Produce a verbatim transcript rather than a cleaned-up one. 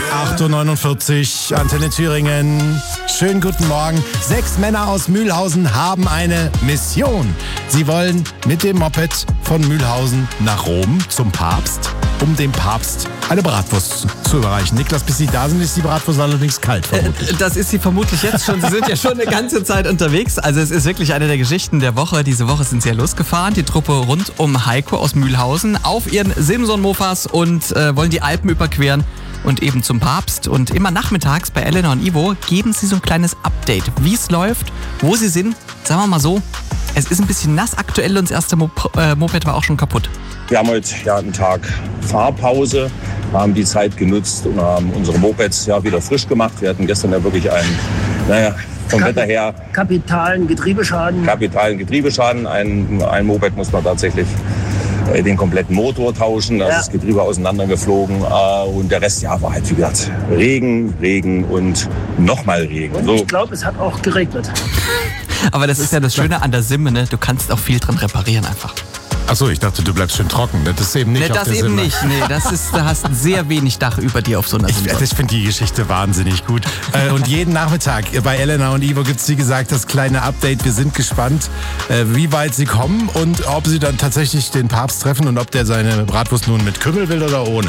acht Uhr neunundvierzig, Antenne Thüringen. Schönen guten Morgen. Sechs Männer aus Mühlhausen haben eine Mission. Sie wollen mit dem Moped von Mühlhausen nach Rom zum Papst, um dem Papst eine Bratwurst zu überreichen. Niklas, bis Sie da sind, ist die Bratwurst allerdings kalt, vermutlich. Äh, das ist sie vermutlich jetzt schon. Sie sind ja schon eine ganze Zeit unterwegs. Also es ist wirklich eine der Geschichten der Woche. Diese Woche sind sie ja losgefahren. Die Truppe rund um Heiko aus Mühlhausen auf ihren Simson-Mofas und äh, wollen die Alpen überqueren und eben zum Papst. Und immer nachmittags bei Elena und Ivo geben sie so ein kleines Update, wie es läuft, wo sie sind. Sagen wir mal so, es ist ein bisschen nass aktuell und das erste Mop- äh, Moped war auch schon kaputt. Wir haben heute ja einen Tag Fahrpause, haben die Zeit genutzt und haben unsere Mopeds ja wieder frisch gemacht. Wir hatten gestern ja wirklich einen, naja, vom Kap- Wetter her kapitalen Getriebeschaden. kapitalen Getriebeschaden. Ein, ein Moped muss man tatsächlich äh, den kompletten Motor tauschen, da Ja. ist das Getriebe auseinandergeflogen äh, und der Rest ja war halt wie gesagt Regen, Regen und nochmal Regen. Und So. ich glaube, es hat auch geregnet. Aber das ist ja das Schöne an der Simme, ne? Du kannst auch viel dran reparieren einfach. Achso, ich dachte, du bleibst schön trocken. Das ist eben nicht Nee, auf das der eben Simme. nicht. Nee, das ist, da hast sehr wenig Dach über dir auf so einer Ich, Simme. ich finde die Geschichte wahnsinnig gut. Äh, und jeden Nachmittag bei Elena und Ivo gibt es, wie gesagt, das kleine Update. Wir sind gespannt, äh, wie weit sie kommen und ob sie dann tatsächlich den Papst treffen und ob der seine Bratwurst nun mit Kümmel will oder ohne.